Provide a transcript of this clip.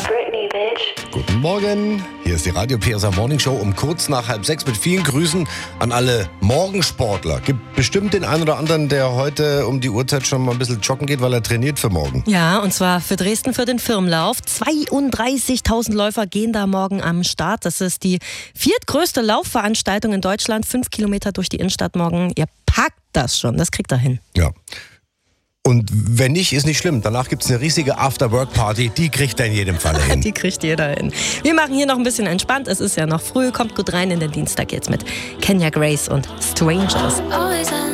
Britney, bitch. Guten Morgen, hier ist die Radio PSA Morning Show um kurz nach 5:30 mit vielen Grüßen an alle Morgensportler. Gibt bestimmt den einen oder anderen, der heute um die Uhrzeit schon mal ein bisschen joggen geht, weil er trainiert für morgen. Ja, und zwar für Dresden für den Firmenlauf. 32.000 Läufer gehen da morgen am Start. Das ist die viertgrößte Laufveranstaltung in Deutschland. 5 Kilometer durch die Innenstadt morgen. Ihr packt das schon, das kriegt ihr hin. Ja. Und wenn nicht, ist nicht schlimm. Danach gibt es eine riesige After-Work-Party. Die kriegt er in jedem Fall hin. Die kriegt jeder hin. Wir machen hier noch ein bisschen entspannt. Es ist ja noch früh. Kommt gut rein in den Dienstag jetzt mit Kenya Grace und Strangers. Always